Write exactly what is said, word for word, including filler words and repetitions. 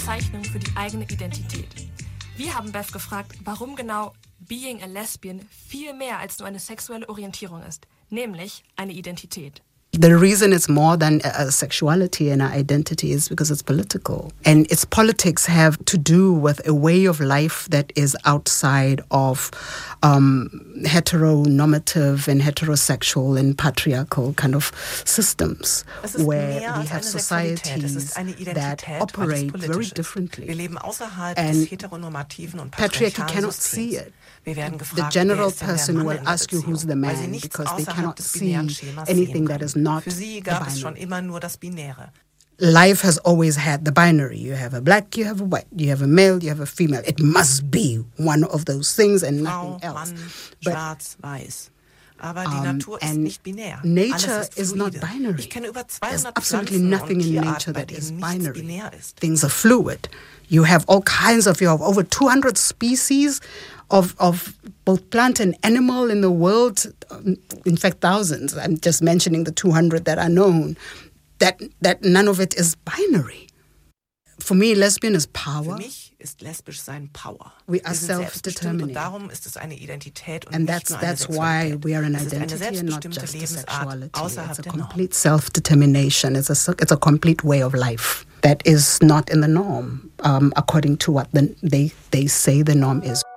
Bezeichnung für die eigene Identität. Wir haben Beth gefragt, warum genau being a lesbian viel mehr als nur eine sexuelle Orientierung ist, nämlich eine Identität. The reason it's more than a sexuality and an identity is because it's political. And its politics have to do with a way of life that is outside of um, heteronormative and heterosexual and patriarchal kind of systems, where we have societies that operate very differently. Wir leben außerhalb and des heteronormativen und patriarchy patriarchalen cannot Systems. see it. Wir werden gefragt, The general wer ist denn der person Mann will in der ask you who's the Beziehung, weil sie man nichts because they außerhalb cannot des see binären Schemas anything sehen that is können. not Für sie the gab es schon binary. immer nur das Binäre. Life has always had the binary. You have a black, you have a white, you have a male, you have a female. It must be one of those things and Frau, nothing else. Mann, But, schwarz, weiß. Aber die um, Natur ist and nicht binär. nature Alles ist is not fluide. binary. Ich kenne über There's zweihundert absolutely Pflanzen nothing und in Tierarten, nature bei that is denen nichts binary. binär ist. Things are fluid. You have all kinds of, you have over two hundred species of, of both plant and animal in the world, in fact thousands. I'm just mentioning the two hundred that are known, that, that none of it is binary. For me, lesbian is power. Für mich ist lesbisch sein Power. We are Wir sind selbstbestimmt self-determining. und darum ist es eine Identität und And nicht that's, nur eine that's why Sexualität. we are an Es ist eine identity and not selbstbestimmte just a Lebensart sexuality. außerhalb It's a der Norm. complete self-determination. It's a, it's a complete way of life that is not in the norm, um, according to what the, they, they say the norm is.